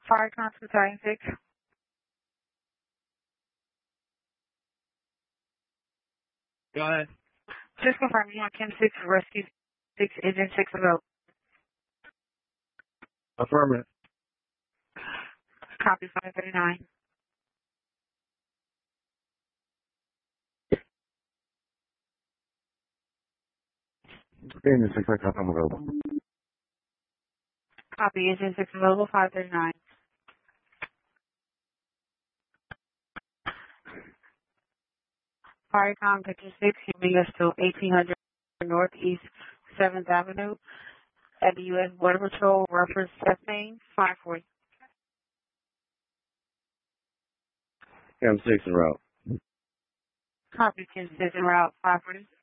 Fire Constable Battalion 6. Go ahead. Just confirming you on Chem 6, Rescue 6, Engine 6 available. Affirmative. Copy 539. Engine 6, I'm available. Copy Engine 6 available 539. Firecom Picture 6, you bring us to 1800 Northeast 7th Avenue at the U.S. Border Patrol, reference Cessane 540. Chem 6 en route. Copy 10 6 en route 540.